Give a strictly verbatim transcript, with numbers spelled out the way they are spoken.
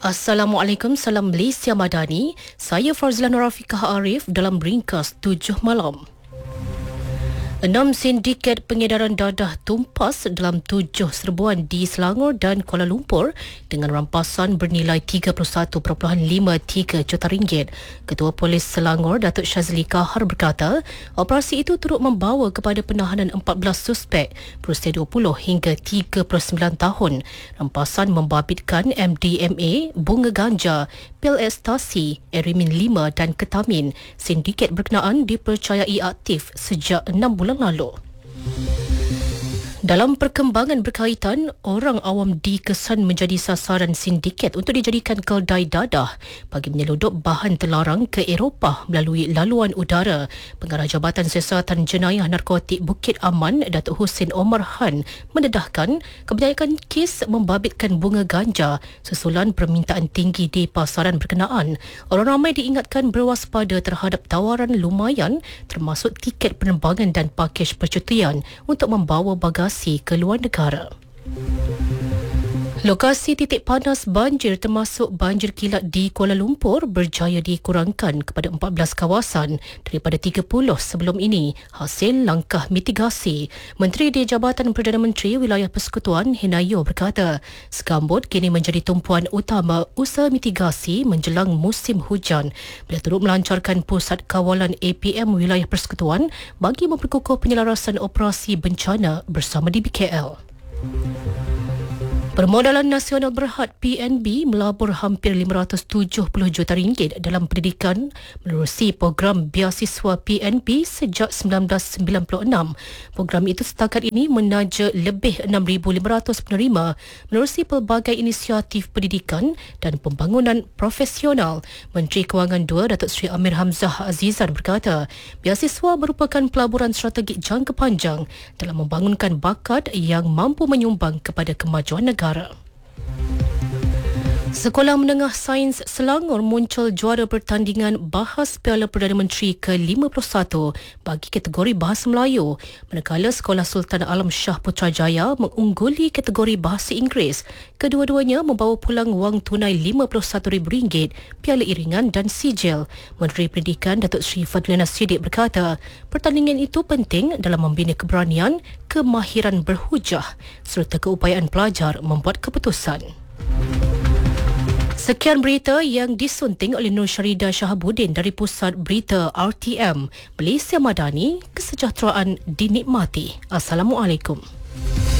Assalamualaikum, salam Malaysia Madani. Saya Farzlan Rafiqah Arif dalam ringkas tujuh malam. Enam sindiket pengedaran dadah tumpas dalam tujuh serbuan di Selangor dan Kuala Lumpur dengan rampasan bernilai tiga puluh satu perpuluhan lima tiga juta ringgit. Ketua Polis Selangor, Datuk Shazli Kahar berkata, operasi itu turut membawa kepada penahanan empat belas suspek berusia dua puluh hingga tiga puluh sembilan tahun. Rampasan membabitkan M D M A, bunga ganja, pil ekstasi, erimin lima dan ketamin. Sindiket berkenaan dipercayai aktif sejak enam bulan lalu. Dalam perkembangan berkaitan, orang awam dikesan menjadi sasaran sindiket untuk dijadikan keldai dadah bagi menyelundup bahan terlarang ke Eropah melalui laluan udara. Pengarah Jabatan Siasatan Jenayah Narkotik Bukit Aman, Datuk Hussein Omar Han, mendedahkan kebanyakan kes membabitkan bunga ganja susulan permintaan tinggi di pasaran berkenaan. Orang ramai diingatkan berwaspada terhadap tawaran lumayan termasuk tiket penerbangan dan pakej percutian untuk membawa bagasi ke luar negara. Lokasi titik panas banjir termasuk banjir kilat di Kuala Lumpur berjaya dikurangkan kepada empat belas kawasan daripada tiga puluh sebelum ini hasil langkah mitigasi. Menteri di Jabatan Perdana Menteri Wilayah Persekutuan Hinayo berkata, segambut kini menjadi tumpuan utama usaha mitigasi menjelang musim hujan. Beliau turut melancarkan pusat kawalan A P M Wilayah Persekutuan bagi memperkukuh penyelarasan operasi bencana bersama D B K L. Permodalan Nasional Berhad P N B melabur hampir lima ratus tujuh puluh juta ringgit dalam pendidikan menerusi program beasiswa P N B sejak sembilan belas sembilan puluh enam. Program itu setakat ini menaja lebih enam ribu lima ratus penerima menerusi pelbagai inisiatif pendidikan dan pembangunan profesional. Menteri Kewangan dua Datuk Seri Amir Hamzah Azizan berkata, beasiswa merupakan pelaburan strategik jangka panjang dalam membangunkan bakat yang mampu menyumbang kepada kemajuan negara. Sekolah Menengah Sains Selangor muncul juara pertandingan bahas Piala Perdana Menteri ke lima puluh satu bagi kategori Bahasa Melayu, manakala Sekolah Sultan Alam Shah Putrajaya mengungguli kategori Bahasa Inggeris. Kedua-duanya membawa pulang wang tunai lima puluh satu ribu ringgit, piala iringan dan sijil. Menteri Pendidikan Datuk Seri Fadlina Siddiq berkata, pertandingan itu penting dalam membina keberanian, kemahiran berhujah serta keupayaan pelajar membuat keputusan. Sekian berita yang disunting oleh Nur Syarida Shahabuddin dari Pusat Berita R T M. Malaysia Madani, kesejahteraan dinikmati. Assalamualaikum.